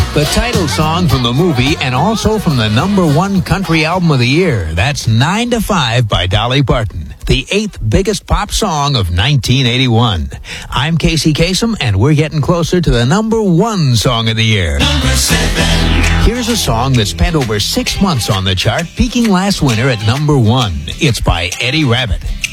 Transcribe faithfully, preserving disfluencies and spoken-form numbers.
The title song from the movie and also from the number one country album of the year. That's nine to five by Dolly Parton, the eighth biggest pop song of nineteen eighty-one. I'm Casey Kasem, and we're getting closer to the number one song of the year. Number seven. Here's a song that spent over six months on the chart, peaking last winter at number one. It's by Eddie Rabbitt.